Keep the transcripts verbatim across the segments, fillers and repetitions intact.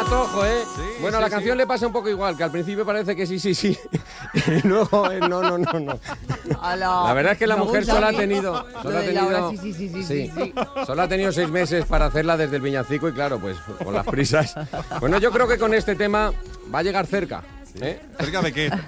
rato, ojo, ¿eh? Sí, bueno, sí, la canción sí. le pasa un poco igual, que al principio parece que sí, sí, sí. Y luego, eh, no, no, no, no. Hola. La verdad es que la Me mujer gusta solo a ha mí. tenido... Lo Solo ha de Laura, tenido sí, sí, sí, sí, sí, sí. Solo ha tenido seis meses para hacerla desde el Villancico y claro, pues con las prisas. Bueno, yo creo que con este tema va a llegar cerca. ¿Eh? ¿Cerca de qué?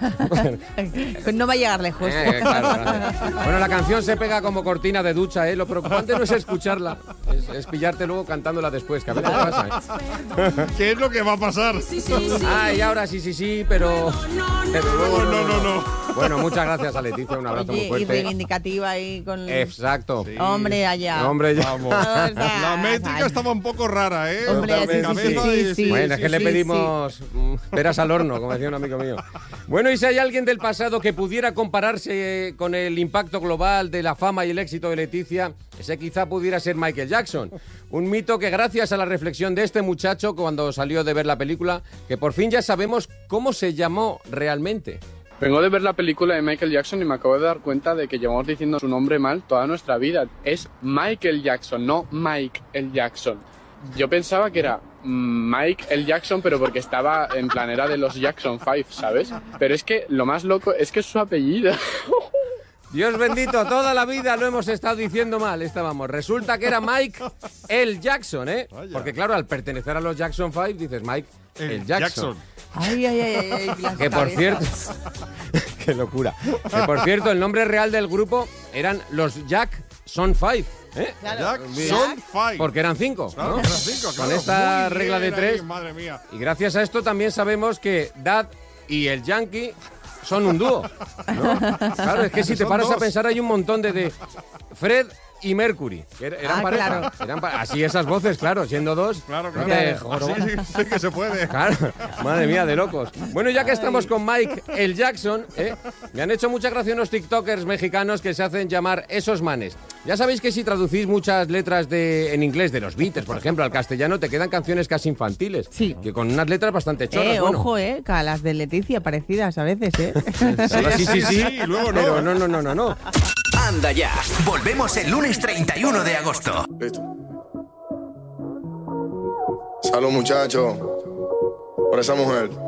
No va a llegar lejos. Eh, claro, gracias. Bueno, la canción se pega como cortina de ducha, ¿eh? Lo preocupante no es escucharla, es, es pillarte luego cantándola después, que a veces pasa, ¿eh? ¿Qué es lo que va a pasar? Ah, y ahora sí, sí, sí, pero... pero luego No, no, no, no. Bueno, muchas gracias a Leticia, un abrazo Oye, muy y fuerte. reivindicativa ahí con... Exacto. Sí. Hombre, allá. Hombre, ya. Vamos. La métrica estaba un poco rara, ¿eh? Hombre, sí, sí, Cabeza sí, y- sí, sí. Bueno, es que sí, le sí, pedimos mm, peras al horno, como decía un amigo mío. Bueno, y si hay alguien del pasado que pudiera compararse con el impacto global de la fama y el éxito de Leticia, ese quizá pudiera ser Michael Jackson. Un mito que gracias a la reflexión de este muchacho cuando salió de ver la película, que por fin ya sabemos cómo se llamó realmente. Vengo de ver la película de Michael Jackson y me acabo de dar cuenta de que llevamos diciendo su nombre mal toda nuestra vida. Es Michael Jackson, no Mike el Jackson. Yo pensaba que era Mike el Jackson, pero porque estaba en plan, era de los Jackson Five, ¿sabes? Pero es que lo más loco es que es su apellido. Dios bendito, toda la vida lo hemos estado diciendo mal, estábamos. Resulta que era Mike el Jackson, ¿eh? Vaya. Porque claro, al pertenecer a los Jackson Five dices Mike el, El Jackson. Jackson. Ay, ay, ay, ay, ay, las Que por cabezas. cierto, qué locura. Que por cierto, el nombre real del grupo eran los Jackson Five, ¿eh? Claro. Jackson Five. Porque eran cinco, Claro, ¿no? eran cinco, claro. Con esta Muy regla de bien tres. ahí, madre mía. Y gracias a esto también sabemos que Dad y el Yankee son un dúo, ¿no? Claro, es que si te Son paras a dos. pensar hay un montón de, de Fred y Mercury, que er- eran Ah, pareja. claro. Eran pa- así esas voces, claro, siendo dos. Claro, no claro. te Sí, jorobas. sí, sí que se puede. Claro, madre mía, de locos. Bueno, ya que estamos con Mike el Jackson, ¿eh? Me han hecho mucha gracia unos tiktokers mexicanos que se hacen llamar esos manes. Ya sabéis que si traducís muchas letras de, en inglés de los Beatles, por ejemplo, al castellano, te quedan canciones casi infantiles. Sí. Que con unas letras bastante chorras. Eh, bueno. ojo, eh, que a las de Leticia parecidas a veces, eh. Ahora sí, sí, sí, y luego no. Pero no, no, no, no, no. Anda ya. Volvemos el lunes treinta y uno de agosto. Listo. Salud, muchachos, por esa mujer.